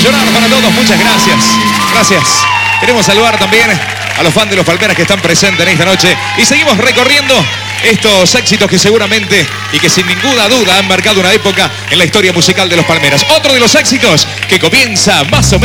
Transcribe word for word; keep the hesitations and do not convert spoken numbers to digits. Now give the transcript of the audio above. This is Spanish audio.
llorar para todos, muchas gracias. Gracias. Queremos saludar también a los fans de los Palmeras que están presentes en esta noche. Y seguimos recorriendo estos éxitos que seguramente y que sin ninguna duda han marcado una época en la historia musical de los Palmeras. Otro de los éxitos que comienza más o menos